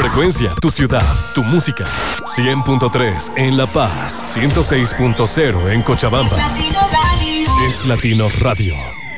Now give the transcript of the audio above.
frecuencia, tu ciudad, tu música. 100.3 en La Paz, 106.0 en Cochabamba. Es Latino Radio.